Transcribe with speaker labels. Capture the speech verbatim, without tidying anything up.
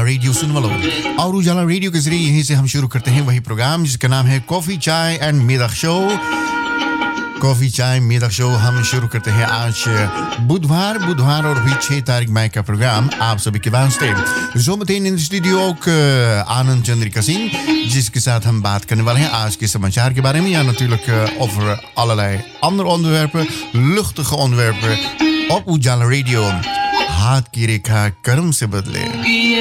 Speaker 1: Radio सुन वालों, और उजाला radio के जरिए यहीं से हम शुरू करते हैं वही प्रोग्राम जिसका नाम है कॉफी चाय एंड मेदक शो। कॉफी चाय मेदक शो हम शुरू करते हैं आज बुधवार बुधवार और भी छह तारीख मई का प्रोग्राम आप सभी के वास्ते। zometeen in de studio ook uh, Anand Chandrika Singh, जिसके साथ हम बात करने वाले हैं आज के समाचार के बारे में, या natuurlijk uh, over allerlei andere onderwerpen, luchtige onderwerpen op Ujala Radio. हाथ की रेखा कर्म से बदले।